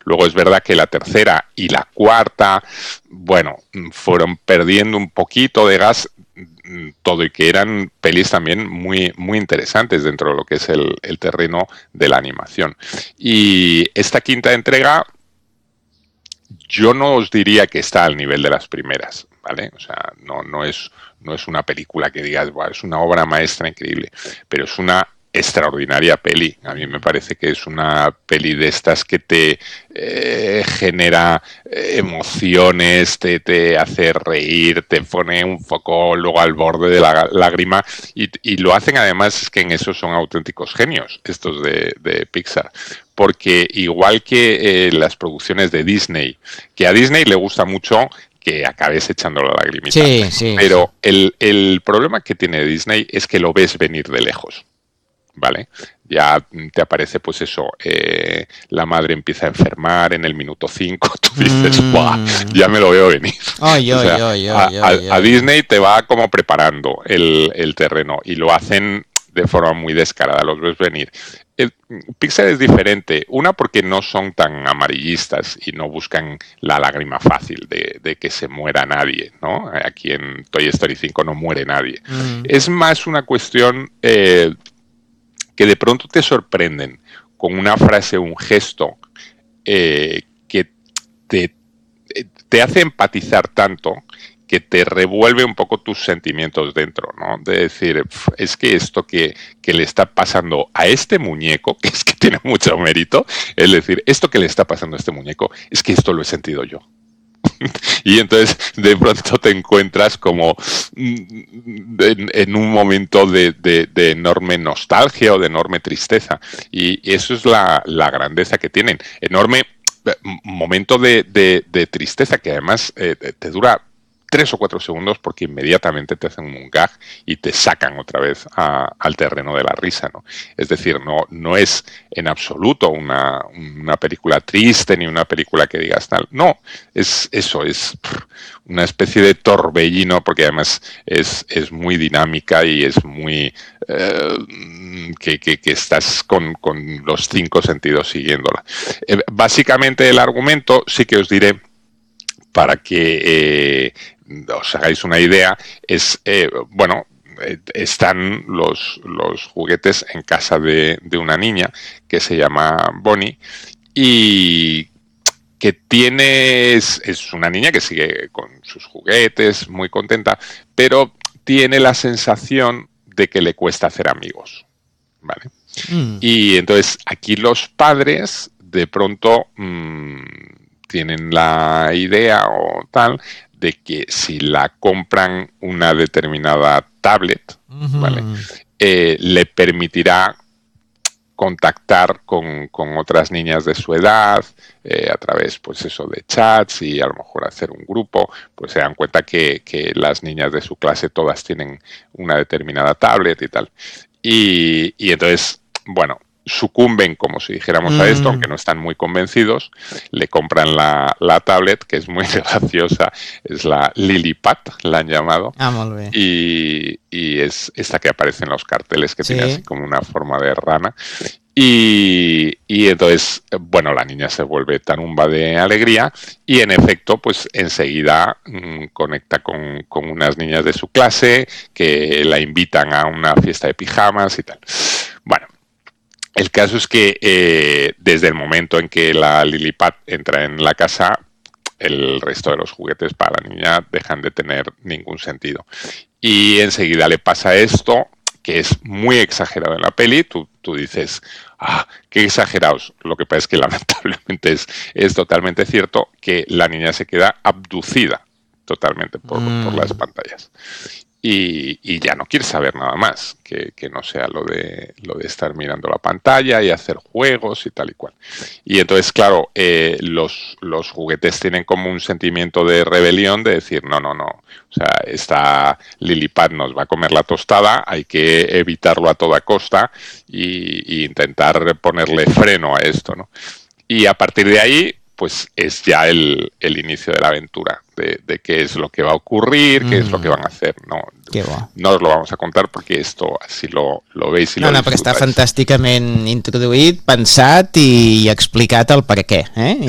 Luego es verdad que la tercera y la cuarta, bueno, fueron perdiendo un poquito de gas, todo, y que eran pelis también muy, muy interesantes dentro de lo que es el terreno de la animación. Y esta quinta entrega, yo no os diría que está al nivel de las primeras, ¿vale? O sea, no es una película que digas, wow, es una obra maestra increíble, pero es una extraordinaria peli. A mí me parece que es una peli de estas que te genera emociones, te hace reír, te pone un poco luego al borde de la lágrima, y lo hacen además, es que en eso son auténticos genios estos de Pixar, porque igual que las producciones de Disney, que a Disney le gusta mucho que acabes echando la lagrimita. Sí. Pero el problema que tiene Disney es que lo ves venir de lejos, ¿vale? Ya te aparece, pues eso, la madre empieza a enfermar en el minuto 5, tú dices, ¡buah! Ya me lo veo venir. A Disney te va como preparando el terreno, y lo hacen de forma muy descarada, los ves venir. Pixar es diferente, una porque no son tan amarillistas y no buscan la lágrima fácil de que se muera nadie, ¿no? Aquí en Toy Story 5 no muere nadie. Es más una cuestión que de pronto te sorprenden con una frase, un gesto que te hace empatizar tanto que te revuelve un poco tus sentimientos dentro, ¿no? De decir, es que esto que le está pasando a este muñeco, que es que tiene mucho mérito, es decir, esto que le está pasando a este muñeco, es que esto lo he sentido yo. Y entonces de pronto te encuentras como en un momento de enorme nostalgia o de enorme tristeza. Y eso es la grandeza que tienen. Enorme momento de tristeza que además te dura 3 o 4 segundos, porque inmediatamente te hacen un gag y te sacan otra vez al terreno de la risa, ¿no? Es decir, no es en absoluto una película triste ni una película que digas tal. No, es eso, es una especie de torbellino, porque además es muy dinámica y es muy que estás con los 5 sentidos siguiéndola. Básicamente el argumento, sí que os diré, para que os hagáis una idea, es, bueno, están los juguetes en casa de una niña que se llama Bonnie, y que es una niña que sigue con sus juguetes, muy contenta, pero tiene la sensación de que le cuesta hacer amigos, ¿vale? Y entonces aquí los padres de pronto tienen la idea o tal de que si la compran una determinada tablet, ¿vale? Le permitirá contactar con otras niñas de su edad a través, pues eso, de chats, y a lo mejor hacer un grupo. Pues se dan cuenta que las niñas de su clase todas tienen una determinada tablet y tal. Y entonces, bueno, sucumben, como si dijéramos, a esto, aunque no están muy convencidos. Le compran la tablet, que es muy graciosa, es la Lillipad, la han llamado. Molt bé. Y es esta que aparece en los carteles, que tiene así como una forma de rana. Y entonces, bueno, la niña se vuelve tarumba de alegría, y en efecto, pues enseguida conecta con unas niñas de su clase que la invitan a una fiesta de pijamas y tal. Bueno, el caso es que desde el momento en que la Lillipad entra en la casa, el resto de los juguetes para la niña dejan de tener ningún sentido. Y enseguida le pasa esto, que es muy exagerado en la peli. Tú dices, qué exagerados. Lo que pasa es que lamentablemente es totalmente cierto, que la niña se queda abducida totalmente por las pantallas. Y ya no quiere saber nada más que no sea lo de estar mirando la pantalla y hacer juegos y tal y cual. Y entonces, claro, los juguetes tienen como un sentimiento de rebelión, de decir, no. O sea, esta Lillipad nos va a comer la tostada, hay que evitarlo a toda costa y intentar ponerle freno a esto, ¿no? Y a partir de ahí, pues es ya el inicio de la aventura, de qué es lo que va a ocurrir, qué es lo que van a hacer. No os lo vamos a contar, perquè esto así lo veis i lo disfrutáis. Perquè està fantàsticament introduït, pensat i explicat el per què,